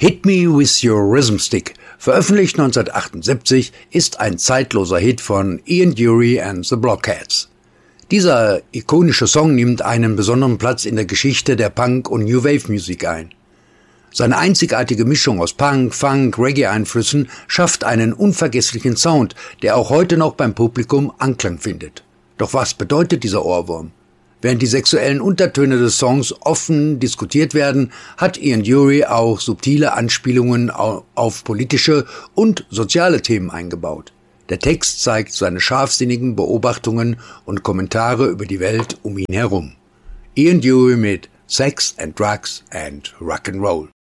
Hit Me With Your Rhythm Stick, veröffentlicht 1978, ist ein zeitloser Hit von Ian Dury and the Blockheads. Dieser ikonische Song nimmt einen besonderen Platz in der Geschichte der Punk- und New Wave-Musik ein. Seine einzigartige Mischung aus Punk, Funk, Reggae-Einflüssen schafft einen unvergesslichen Sound, der auch heute noch beim Publikum Anklang findet. Doch was bedeutet dieser Ohrwurm? Während die sexuellen Untertöne des Songs offen diskutiert werden, hat Ian Dury auch subtile Anspielungen auf politische und soziale Themen eingebaut. Der Text zeigt seine scharfsinnigen Beobachtungen und Kommentare über die Welt um ihn herum. Ian Dury mit Sex and Drugs and Rock'n'Roll.